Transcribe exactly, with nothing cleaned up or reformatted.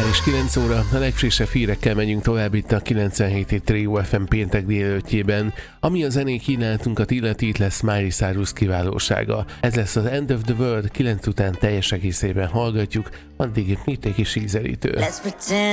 és kilenc óra, a legfrissebb hírekkel megyünk tovább itt a kilencvenhét hét Trio ef em péntek délelőttjében. Ami a zenék kínálatunkat illeti, itt lesz Miley Cyrus kiválósága. Ez lesz az End of the World, kilenc után teljes egészében hallgatjuk, addig itt mit egy kis ízelítő.